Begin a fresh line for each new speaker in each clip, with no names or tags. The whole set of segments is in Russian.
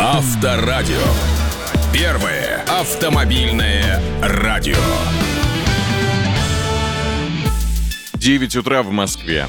Авторадио. Первое автомобильное радио.
9 утра в Москве.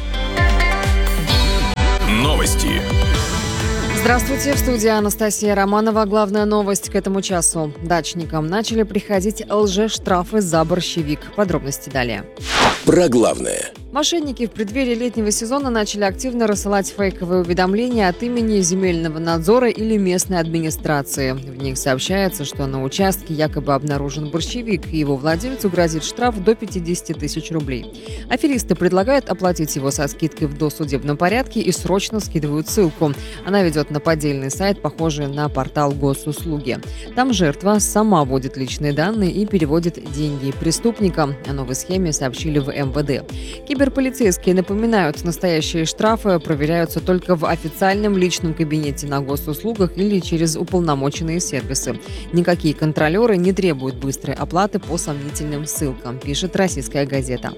Новости.
Здравствуйте, в студии Анастасия Романова. Главная новость к этому часу. Дачникам начали приходить лжештрафы за борщевик. Подробности далее.
Про главное.
Мошенники в преддверии летнего сезона начали активно рассылать фейковые уведомления от имени земельного надзора или местной администрации. В них сообщается, что на участке якобы обнаружен борщевик, и его владельцу грозит штраф до 50 тысяч рублей. Аферисты предлагают оплатить его со скидкой в досудебном порядке и срочно скидывают ссылку. Она ведет на поддельный сайт, похожий на портал госуслуги. Там жертва сама вводит личные данные и переводит деньги преступникам. О новой схеме сообщили в МВД. Киберполицейские напоминают, настоящие штрафы проверяются только в официальном личном кабинете на госуслугах или через уполномоченные сервисы. Никакие контролеры не требуют быстрой оплаты по сомнительным ссылкам, пишет «Российская газета».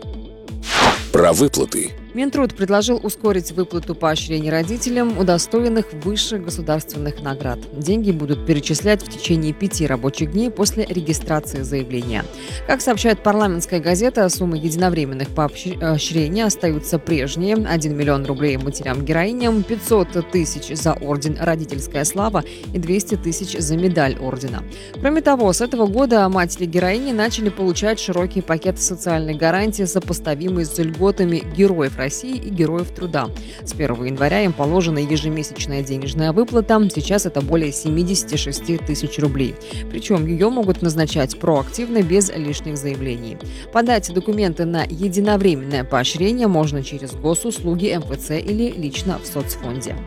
Про выплаты.
Минтруд предложил ускорить выплату поощрений родителям, удостоенных высших государственных наград. Деньги будут перечислять в течение 5 рабочих дней после регистрации заявления. Как сообщает парламентская газета, суммы единовременных поощрений остаются прежние. 1 миллион рублей матерям-героиням, 500 тысяч за орден «Родительская слава» и 200 тысяч за медаль ордена. Кроме того, с этого года матери-героини начали получать широкий пакет социальной гарантии, сопоставимый с льготами героев России и Героев труда. С 1 января им положена ежемесячная денежная выплата. Сейчас это более 76 тысяч рублей. Причем ее могут назначать проактивно, без лишних заявлений. Подать документы на единовременное поощрение можно через госуслуги, МФЦ или лично в соцфонде.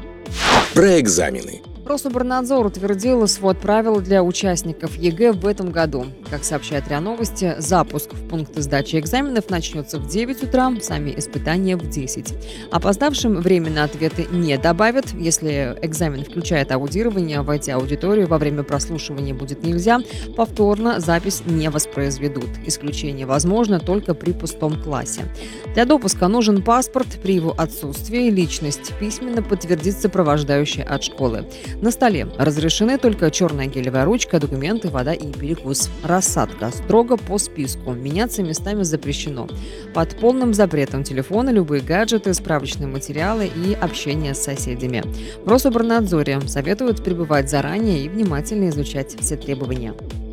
Про экзамены.
Рособорнадзор утвердил свод правил для участников ЕГЭ в этом году. Как сообщает РИА Новости, запуск в пункты сдачи экзаменов начнется в 9 утра, сами испытания в 10. Опоздавшим время на ответы не добавят. Если экзамен включает аудирование, войти в аудиторию во время прослушивания будет нельзя, повторно запись не воспроизведут. Исключение возможно только при пустом классе. Для допуска нужен паспорт, при его отсутствии личность письменно подтвердит сопровождающий от школы. На столе разрешены только черная гелевая ручка, документы, вода и перекус. Рассадка строго по списку. Меняться местами запрещено. Под полным запретом телефоны, любые гаджеты, справочные материалы и общение с соседями. В Рособорнадзоре советуют пребывать заранее и внимательно изучать все требования.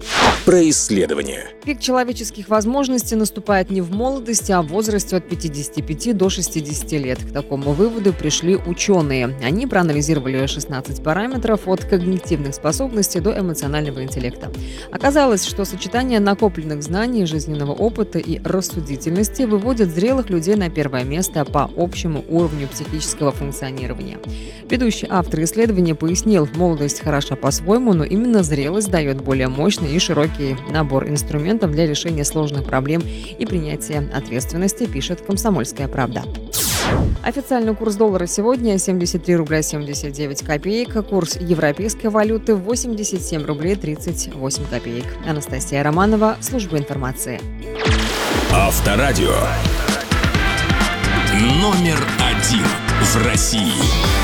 Про исследования.
Пик человеческих возможностей наступает не в молодости, а в возрасте от 55 до 60 лет. К такому выводу пришли ученые. Они проанализировали 16 параметров от когнитивных способностей до эмоционального интеллекта. Оказалось, что сочетание накопленных знаний, жизненного опыта и рассудительности выводит зрелых людей на первое место по общему уровню психического функционирования. Ведущий автор исследования пояснил, молодость хороша по-своему, но именно зрелость дает более мощный и широкий набор инструментов для решения сложных проблем и принятия ответственности, пишет «Комсомольская правда». Официальный курс доллара сегодня 73 рубля 79 копеек, курс европейской валюты 87 рублей 38 копеек. Анастасия Романова, служба информации.
Авторадио. Номер 1 в России.